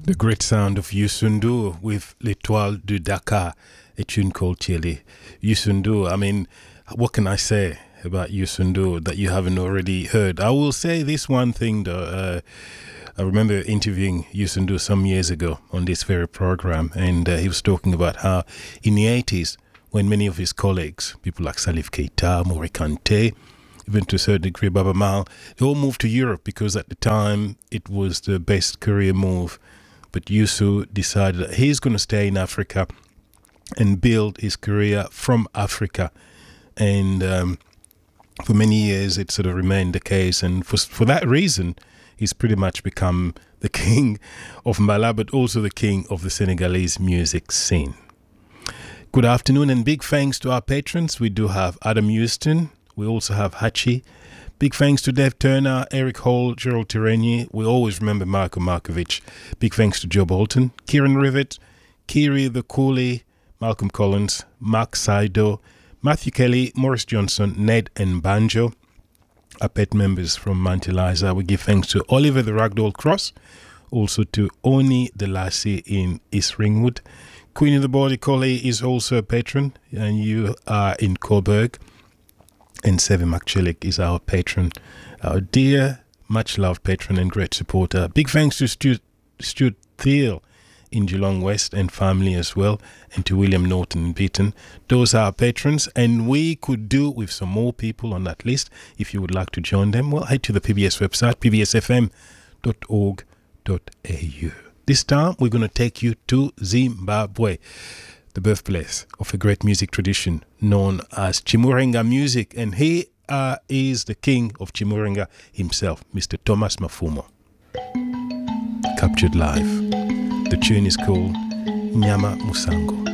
The great sound of Youssou N'Dour with L'Étoile de Dakar, a tune called Chile. Youssou N'Dour, I mean, what can I say about Youssou N'Dour that you haven't already heard? I will say this one thing though. I remember interviewing Youssou N'Dour some years ago on this very program, and he was talking about how in the 80s, when many of his colleagues, people like Salif Keita, Mori Kante, even to a certain degree Baba Mal, they all moved to Europe because at the time it was the best career move. But Youssou decided that he's going to stay in Africa and build his career from Africa. And for many years, it sort of remained the case. And for that reason, he's pretty much become the king of Mbala, but also the king of the Senegalese music scene. Good afternoon and big thanks to our patrons. We do have Adam Houston. We also have Hachi. Big thanks to Dev Turner, Eric Hall, Gerald Tireni. We always remember Marko Markovic. Big thanks to Joe Bolton, Kieran Rivet, Kiri the Coolie, Malcolm Collins, Mark Saido, Matthew Kelly, Morris Johnson, Ned and Banjo. Our pet members from Mount Eliza. We give thanks to Oliver the Ragdoll Cross, also to Oni the Lassie in East Ringwood. Queen of the Body Collie is also a patron, and you are in Coburg. And Sevi McChillick is our patron, our dear, much-loved patron and great supporter. Big thanks to Stuart Thiel in Geelong West and family as well, and to William Norton in Beaton. Those are our patrons, and we could do with some more people on that list. If you would like to join them, well, head to the PBS website, pbsfm.org.au. This time, we're going to take you to Zimbabwe, the birthplace of a great music tradition known as Chimurenga music. And he is the king of Chimurenga himself, Mr. Thomas Mafumo. Captured live. The tune is called Nyama Musango.